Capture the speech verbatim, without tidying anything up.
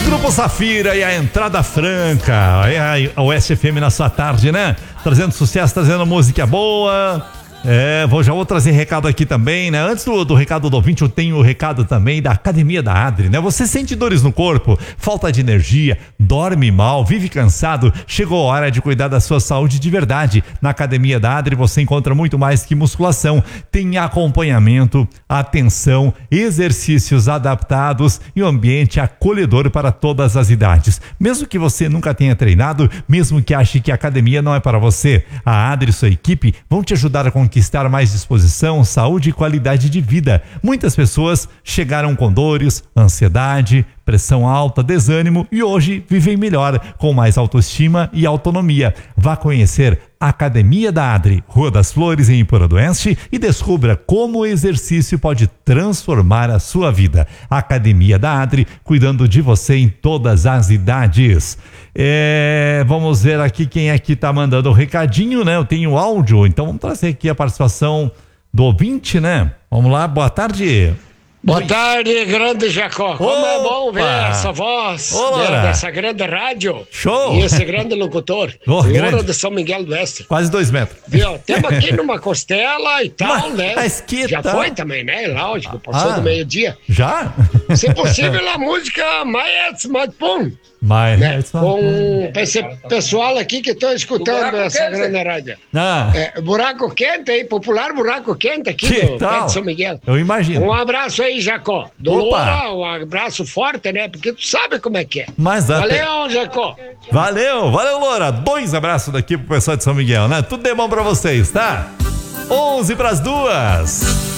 Grupo Safira e a Entrada Franca. É a Oeste F M na sua tarde, né? Trazendo sucesso, trazendo música boa. É, vou, já vou trazer recado aqui também, né? Antes do, do recado do ouvinte, eu tenho o recado também da Academia da Adri, né? Você sente dores no corpo, falta de energia, dorme mal, vive cansado? Chegou a hora de cuidar da sua saúde de verdade. Na Academia da Adri você encontra muito mais que musculação. Tem acompanhamento, atenção, exercícios adaptados e um ambiente acolhedor para todas as idades. Mesmo que você nunca tenha treinado, mesmo que ache que a academia não é para você, a Adri e sua equipe vão te ajudar a conquistar mais disposição, saúde e qualidade de vida. Muitas pessoas chegaram com dores, ansiedade, pressão alta, desânimo e hoje vivem melhor, com mais autoestima e autonomia. Vá conhecer a Academia da Adri, Rua das Flores, em Ipura do Oeste, e descubra como o exercício pode transformar a sua vida. Academia da Adri, cuidando de você em todas as idades. É, vamos ver aqui quem é que tá mandando o recadinho, né? Eu tenho áudio, então vamos trazer aqui a participação do ouvinte, né? Vamos lá, boa tarde. Boa tarde, grande Jacó. Como Opa. É bom ver essa voz né, dessa grande rádio. Show! E esse grande locutor. Oh, Loura de São Miguel do Oeste. Quase dois metros. Viu? Temos aqui numa costela e tal, mas, né? Mas que Já tal? foi também, né? Lógico, passou ah, do meio-dia. Já? Se possível, a música Mais Matpum. Mas, né? Com esse pessoal aqui que estou escutando essa quente. Grande rádio. Ah. É, buraco quente aí, popular buraco quente aqui que do tal? de São Miguel. Eu imagino. Um abraço aí, Jacó. Do Loura, um abraço forte, né? Porque tu sabe como é que é. Mas valeu, até... Jacó. Valeu, valeu, Loura. Dois abraços daqui pro pessoal de São Miguel, né? Tudo de bom pra vocês, tá? onze para as duas.